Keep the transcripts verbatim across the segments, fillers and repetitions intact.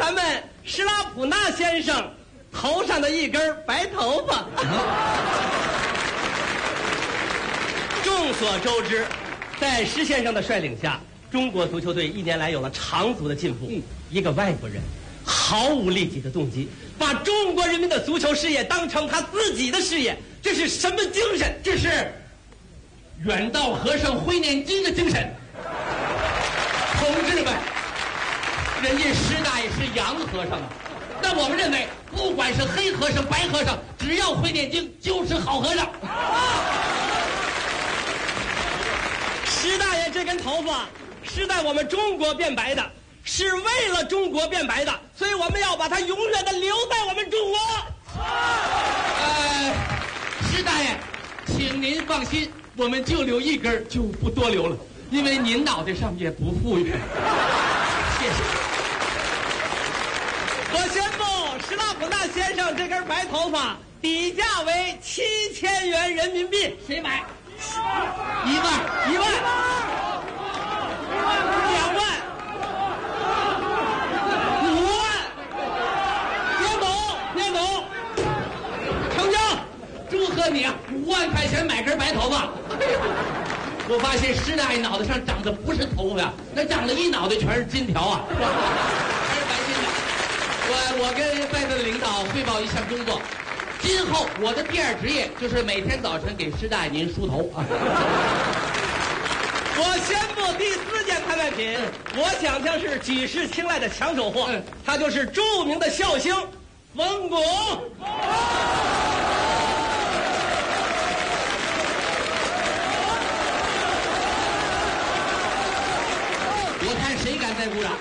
咱们施拉普纳先生头上的一根白头发。众所周知，在施先生的率领下，中国足球队一年来有了长足的进步。嗯、一个外国人毫无利己的动机，把中国人民的足球事业当成他自己的事业，这是什么精神？ 这是远道和尚会念经的精神。同志们，人家施大爷是洋和尚啊，那我们认为，不管是黑和尚、白和尚，只要会念经，就是好和尚。 施大爷这根头发是在我们中国变白的，是为了中国变白的，所以我们要把它永远的留在我们中国。 呃，施大爷，请您放心，我们就留一根，就不多留了，因为您脑袋上也不富裕。谢谢。 我宣布，施拉普纳先生这根白头发底价为七千元人民币， 谁买？一万， 一万，两万，五万，别走，别走，成交！ 祝贺你啊，五万块钱买根白头发。我发现施大爷脑袋上长的不是头发呀，那长了一脑袋全是金条啊，还是白金的。我我跟外面的领导汇报一项工作。今后我的第二职业就是每天早晨给施大爷您梳头啊！ 我宣布第四件拍卖品，我想将是举世青睐的抢手货，嗯、它就是著名的笑星冯巩。 我看谁敢再鼓掌？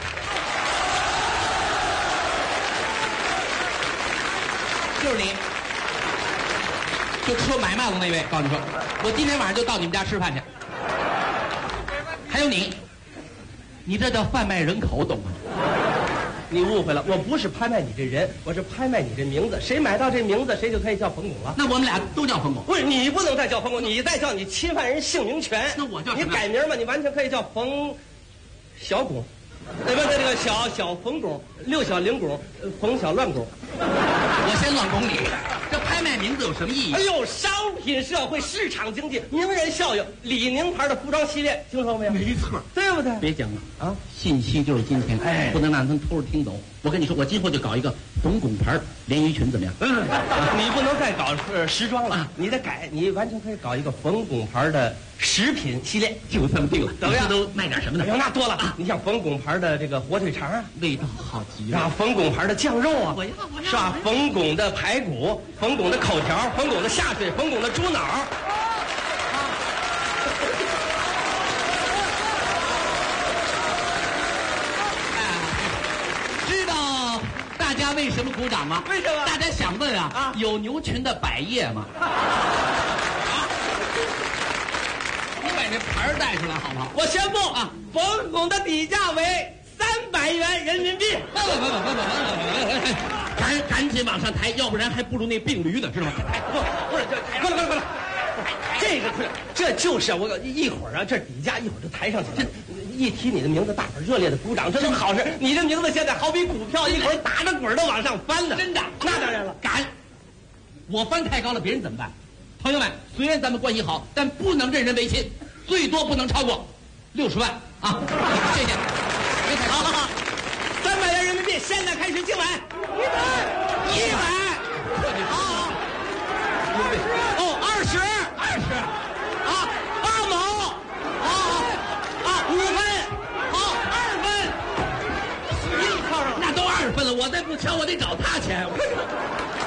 就是你。就说买帽子那位，告诉你说，我今天晚上就到你们家吃饭去。还有你，你这叫贩卖人口，懂吗？ 你误会了，我不是拍卖你这人，我是拍卖你这名字。谁买到这名字，谁就可以叫冯巩了。 那我们俩都叫冯巩。 不是，你不能再叫冯巩，你再叫你侵犯人姓名权。 那我叫你改名嘛，你完全可以叫冯小巩，对吧？这个小小冯巩，六小龄巩，冯小乱巩。 我先乱拱你，这拍卖名字有什么意义？ 哎呦，商品社会市场经济，名人效应，李宁牌的服装系列，听说没有？ 没错， 对不对？ 别讲了啊，信息就是金钱，哎，不能让他们偷着听走。我跟你说，我今后就搞一个冯巩牌连衣裙，怎么样？ 嗯，你不能再搞呃时装了，你得改，你完全可以搞一个冯巩牌的食品系列， 就这么定了。 怎么样？ 都卖点什么呢？ 哎呦，那多了啊！你像冯巩牌的这个火腿肠啊， 味道好极了。 啊，冯巩牌的酱肉啊， 我要我要， 是吧？冯巩的排骨，冯巩的口条，冯巩的下水，冯巩的猪脑。 知道大家为什么鼓掌吗？ 为什么？ 大家想问啊，啊有牛群的百叶吗？啊！你把这牌儿带出来好不好？ 我宣布啊，冯巩的底价为三百元人民币。 不不不不不不不！赶赶紧往上抬，要不然还不如那病驴呢，知道吗？ 不不是，这快了快了快了，这个快，这就是我一会儿啊，这底价一会儿就抬上去了。一提你的名字，大伙儿热烈的鼓掌，这是好事。你的名字现在好比股票，一会儿打着滚的往上翻呢。 真的？ 那当然了。 敢！我翻太高了，别人怎么办？朋友们，虽然咱们关系好，但不能任人唯亲，最多不能超过六十万啊！谢谢。别太高。好好好， 三百元人民币，现在开始竞买。一百，一百。好好。哦，二十， 二十。 啊，八毛。好。啊，五分，好，二分， 那都二分了，我再不敲，我得找他钱。